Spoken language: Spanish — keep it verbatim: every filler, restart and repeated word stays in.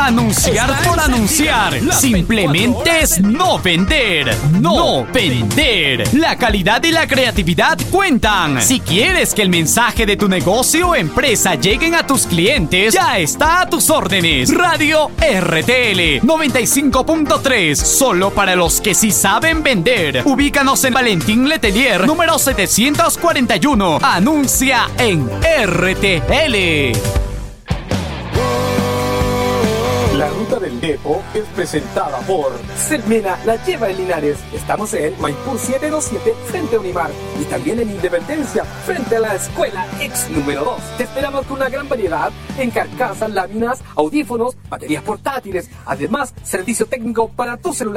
Anunciar por anunciar simplemente es no vender. No vender. La calidad y la creatividad cuentan. Si quieres que el mensaje de tu negocio o empresa lleguen a tus clientes, ya está a tus órdenes. Radio R T L noventa y cinco punto tres, solo para los que sí saben vender. Ubícanos en Valentín Letelier, número setecientos cuarenta y uno. Anuncia en R T L. La Ruta del Depo es presentada por Selmena, la lleva en Linares. Estamos en Maipú setecientos siete frente a Unimar y también en Independencia frente a la Escuela Ex número dos. Te esperamos con una gran variedad en carcasas, láminas, audífonos, baterías portátiles. Además, servicio técnico para tu celular.